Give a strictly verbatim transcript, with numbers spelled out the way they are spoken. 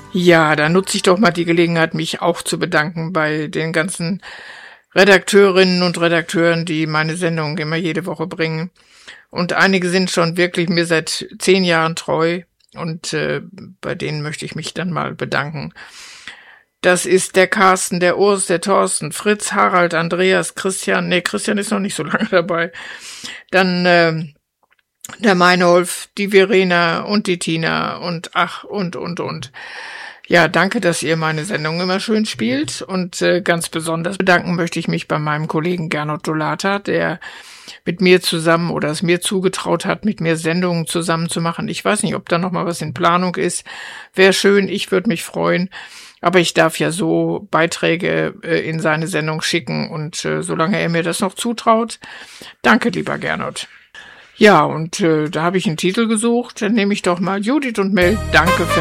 Ja, da nutze ich doch mal die Gelegenheit, mich auch zu bedanken bei den ganzen Redakteurinnen und Redakteuren, die meine Sendung immer jede Woche bringen. Und einige sind schon wirklich mir seit zehn Jahren treu und äh, bei denen möchte ich mich dann mal bedanken. Das ist der Carsten, der Urs, der Thorsten, Fritz, Harald, Andreas, Christian. Nee, Christian ist noch nicht so lange dabei. Dann äh, der Meinolf, die Verena und die Tina und ach und, und, und. Ja, danke, dass ihr meine Sendung immer schön spielt und äh, ganz besonders bedanken möchte ich mich bei meinem Kollegen Gernot Dolata, der mit mir zusammen oder es mir zugetraut hat, mit mir Sendungen zusammen zu machen. Ich weiß nicht, ob da noch mal was in Planung ist. Wäre schön, ich würde mich freuen. Aber ich darf ja so Beiträge äh, in seine Sendung schicken und äh, solange er mir das noch zutraut, danke, lieber Gernot. Ja, und äh, da habe ich einen Titel gesucht, dann nehme ich doch mal Judith und Mel, danke für